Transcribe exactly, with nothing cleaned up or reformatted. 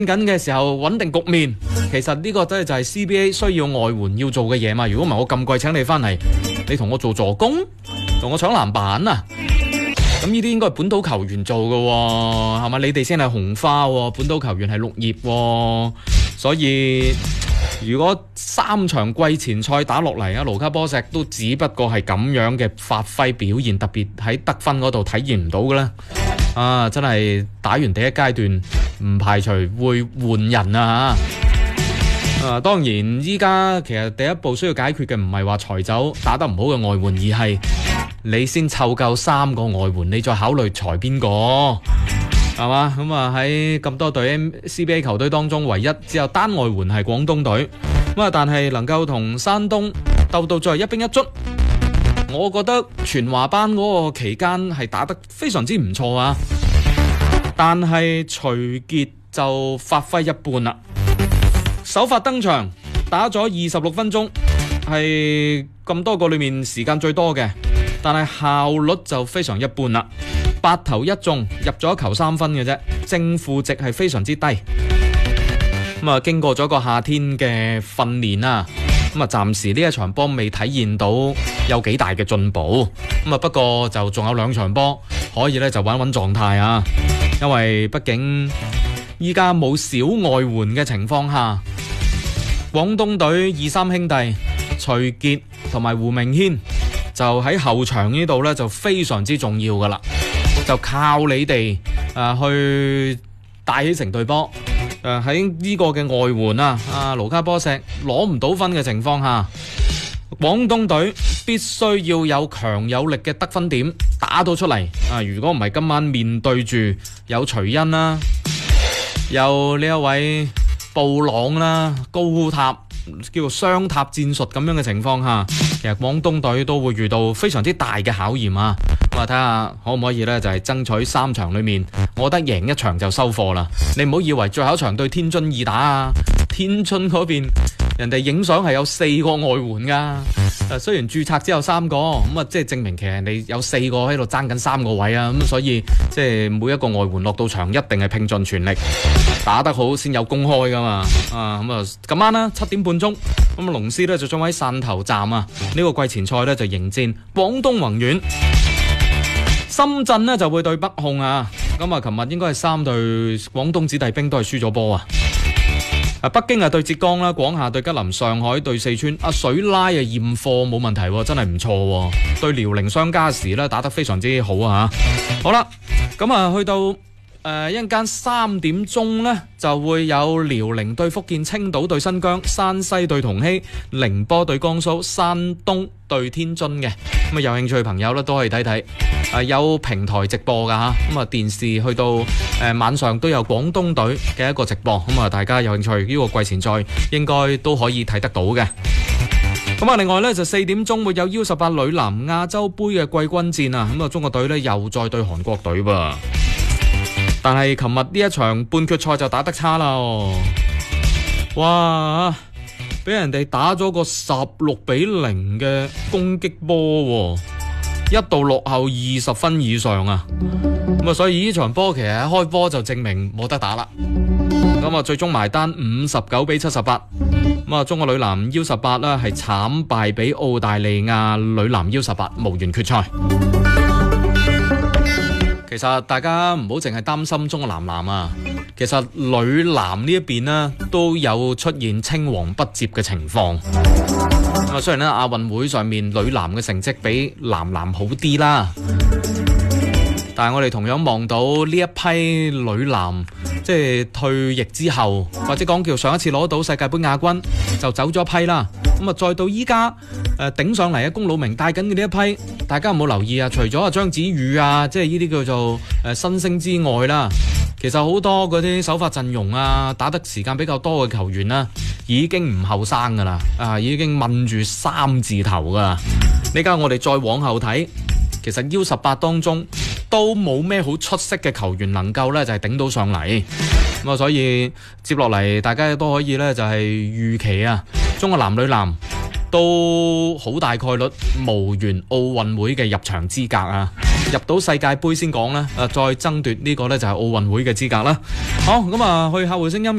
緊嘅時候穩定局面，其實呢個真係就係 C B A 需要外援要做嘅嘢嘛。如果唔係我咁貴請你翻嚟，你同我做助攻，同我搶籃板啊？咁呢啲應該係本土球員做嘅喎，係嘛？你哋先係紅花喎，本土球員係綠葉喎，所以如果三場季前賽打落嚟啊，盧卡波石都只不過係咁樣嘅發揮表現，特別喺得分嗰度體現唔到嘅咧。啊，真係打完第一階段，唔排除會換人啊嚇！啊，當然依家其實第一步需要解決嘅唔係話裁走打得唔好嘅外援，而係你先湊夠三個外援，你再考慮裁邊個，係嘛？咁啊喺咁多隊 C B A 球隊當中，唯一只有單外援係廣東隊，咁啊但係能夠同山東鬥到最後一兵一卒。我覺得全華班嗰個期間係打得非常之唔錯啊，但係徐傑就發揮一半啦。首發登場打咗二十六分鐘，係咁多個裏面時間最多嘅，但係效率就非常一般啦。八投一中，入咗一球三分嘅啫，正負值係非常之低。咁啊，經過咗個夏天嘅訓練啊。咁啊，暫時呢一場波未體現到有幾大嘅進步，咁啊不過就仲有兩場波可以咧就穩穩狀態啊，因為畢竟依家冇小外援嘅情況下，廣東隊二三兄弟徐傑同埋胡明軒就喺後場呢度咧就非常之重要噶啦，就靠你哋啊去帶起成隊波。誒喺呢個嘅外援啊，阿盧卡波石攞唔到分嘅情況下，廣東隊必須要有強有力嘅得分點打到出嚟啊！如果唔係今晚面對住有徐恩啦，有呢一位布朗啦，高塔叫做雙塔戰術咁樣嘅情況下，其實廣東隊都會遇到非常之大嘅考驗啊！咁啊，睇下可唔可以呢？就係爭取三場裏面，我覺得贏一場就收貨啦。你唔好以為最後一場對天津二打啊，天津嗰邊人哋影相係有四個外援噶。誒，雖然註冊只有三個，咁啊，即係證明其實你有四個喺度爭緊三個位啊。咁所以即係每一個外援落到場，一定係拼盡全力打得好先有公開噶嘛。啊，咁啊，今晚啦七點半鐘，咁啊龍獅呢就將喺汕頭站啊，呢個季前賽呢就迎戰廣東宏遠。深圳呢就會對北控啊，咁啊，琴日應該係三隊廣東子弟兵都係輸咗波啊。啊，北京啊對浙江啦，廣廈對吉林，上海對四川。阿水拉啊驗貨冇問題，真係唔錯。對遼寧雙加時咧打得非常之好啊！好啦，咁啊去到誒一陣間三點鐘呢，就會有遼寧對福建，青島對新疆，山西對同禧，寧波對江蘇，山東對天津嘅。咁啊有興趣嘅朋友咧都可以睇睇。啊，有平台直播噶吓，咁啊電視去到誒、呃、晚上都有廣東隊嘅一個直播，咁啊大家有興趣呢、這個季前賽應該都可以睇得到嘅。咁啊另外呢，就四點鐘會有 U 十八女籃亞洲杯嘅季軍戰啊，咁啊中國隊呢又再對韓國隊噃，但係琴日呢一場半決賽就打得差啦，哇！俾人哋打咗個十六比零嘅攻擊波，一度落後二十分以上啊！咁啊，所以呢場波其實一開波就證明冇得打啦。咁啊，最終埋單五十九比七十八。咁啊，中國女籃 U 十八啦係慘敗俾澳大利亞女籃 U 十八，無緣決賽。其實大家唔好淨係擔心中國男籃啊，其實女籃呢一邊呢都有出現青黃不接嘅情況。咁啊，雖然咧亞運會上面女籃嘅成績比男籃好啲啦，但係我哋同樣望到呢一批女籃即係退役之後，或者講叫上一次攞到世界盃亞軍就走咗一批啦。咁啊，再到依家誒頂上嚟嘅龔魯明帶緊嘅呢一批，大家有冇留意啊？除咗阿張子宇啊，即係呢啲叫做誒、呃、新星之外啦，其實好多嗰啲首發陣容啊，打得時間比較多嘅球員啦，已經唔後生噶啦，啊已經問住三字頭噶。呢家我哋再往後睇，其實 U 十八當中都冇咩好出色嘅球員能夠咧就係、是、頂到上嚟。咁啊，所以接落嚟大家都可以咧就係、是、預期啊，中國男女籃都好大概率無緣奧運會嘅入場資格啊！ 入到世界盃先講啦，誒再爭奪呢個咧就係奧運會嘅資格啦。好，咁啊去客戶聲音。